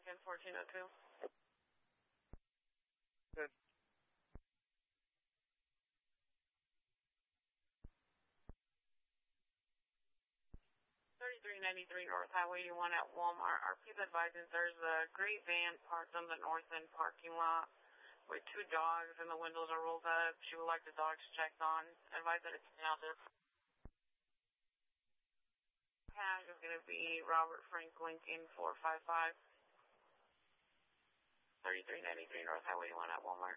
Lincoln 1402. Good. 3393 North Highway 81 at Walmart. Our people advising there's a gray van parked on the north end parking lot with 2 dogs and the windows are rolled up. She would like the dogs checked on. Advise that it's now this. Cash is going to be Robert Frank Lincoln 455. 3393 North Highway 81 at Walmart.